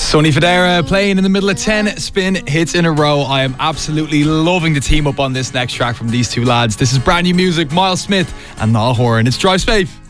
Sonny Fodera playing in the middle of 10 spin hits in a row. I am absolutely loving the team up on this next track from these two lads. This is brand new music, Miles Smith and Niall Horan. It's Drive Safe.